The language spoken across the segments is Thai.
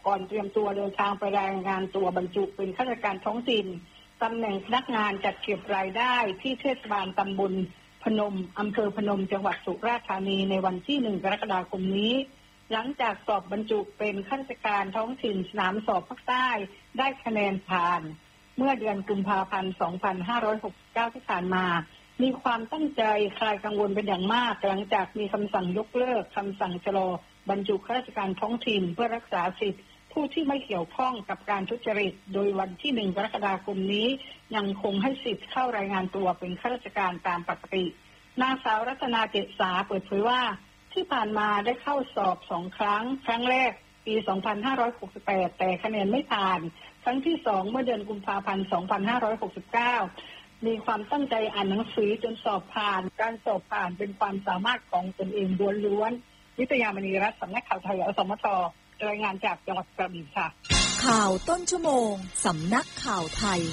ก่อนเตรียมตัวเดินทางไปรายงานตัวบรรจุเป็นข้าราชการท้องถิ่นตำแหน่งพนักงานจัดเก็บรายได้ที่เทศบาลตำบลพนมอำเภอพนมจังหวัดสุราษฎร์ธานีในวันที่1 กรกฎาคมนี้หลังจากสอบบรรจุเป็นข้าราชการท้องถิ่นสนามสอบภาคใต้ได้คะแนนผ่านเมื่อเดือนกุมภาพันธ์ 2569 ที่ผ่านมามีความตั้งใจคลายกังวลเป็นอย่างมากหลังจากมีคำสั่งยกเลิกคำสั่งชะลอบรรจุข้าราชการท้องถิ่นเพื่อรักษาสิทธิผู้ที่ไม่เกี่ยวข้องกับการทุจริตโดยวันที่1 กรกฎาคมนี้ยังคงให้สิทธิ์เข้ารายงานตัวเป็นข้าราชการตามปกตินางสาวรัตนาเกษสาเปิดเผยว่าที่ผ่านมาได้เข้าสอบ2 ครั้งครั้งแรกปี 2568 แต่คะแนนไม่ผ่านครั้งที่2เมื่อเดือนกุมภาพันธ์ 2569มีความตั้งใจอ่านหนังสือจนสอบผ่านการสอบผ่านเป็นความสามารถของตนเองล้วนๆวิทยามณีรัตน์สำนักข่าวไทยอสมทรายงานจากจังหวัดกระบี่ค่ะข่าวต้นชั่วโมงสำนักข่าวไทย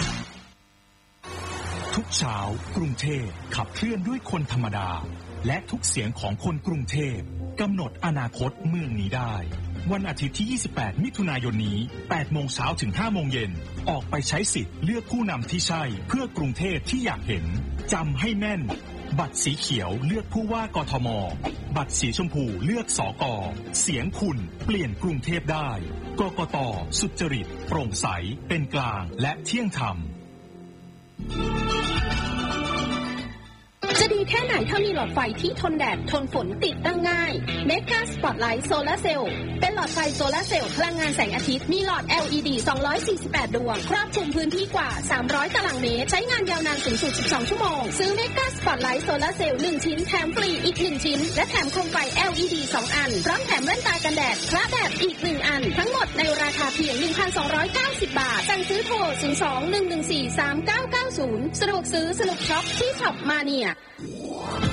ทุกเช้ากรุงเทพขับเคลื่อนด้วยคนธรรมดาและทุกเสียงของคนกรุงเทพกำหนดอนาคตเมืองนี้ได้วันอาทิตย์ที่28 มิถุนายนนี้ 8 โมงเช้าถึง 5 โมงเย็นออกไปใช้สิทธิ์เลือกผู้นำที่ใช่เพื่อกรุงเทพที่อยากเห็นจำให้แม่นบัตรสีเขียวเลือกผู้ว่ากทมบัตรสีชมพูเลือกสก.เสียงคุณเปลี่ยนกรุงเทพได้กกต.สุจริตโปร่งใสเป็นกลางและเที่ยงธรรมจะดีแค่ไหนถ้ามีหลอดไฟที่ทนแดดทนฝนติดตั้งง่ายเมกาสปอตไลท์โซลาร์เซลล์เป็นหลอดไฟโซลาร์เซลล์พลังงานแสงอาทิตย์มีหลอด LED 248 ดวงครอบคลุมพื้นที่กว่า300 ตารางเมตรใช้งานยาวนานสูงสุด12 ชั่วโมงซื้อเมกาสปอตไลท์โซลาร์เซลล์1 ชิ้นแถมฟรีอีก1 ชิ้นและแถมโคมไฟ LED 2 อันพร้อมแถมแว่นตากันแดดคละแดดอีก1 อันทั้งหมดในราคาเพียง 1,290 บาทสั่งซื้อโทร 02-114-3990 สะดวกซื้อสนุกช็อปที่ช็อปมาเนีย